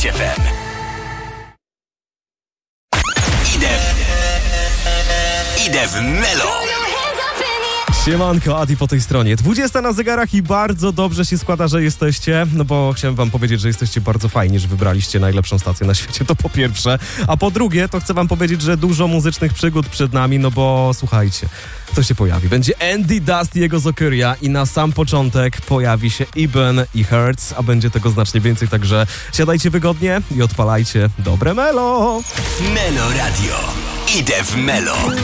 FM. Idę w Melo. Siemanko, Adi po tej stronie. 20 na zegarach i bardzo dobrze się składa, że jesteście, no bo chciałem wam powiedzieć, że jesteście bardzo fajni, że wybraliście najlepszą stację na świecie, to po pierwsze. A po drugie, to chcę wam powiedzieć, że dużo muzycznych przygód przed nami, no bo słuchajcie, kto się pojawi? Będzie Andy Dust i jego Zokyria i na sam początek pojawi się Eben i Hertz, a będzie tego znacznie więcej, także siadajcie wygodnie i odpalajcie dobre Melo. Melo Radio. Idę w Melo.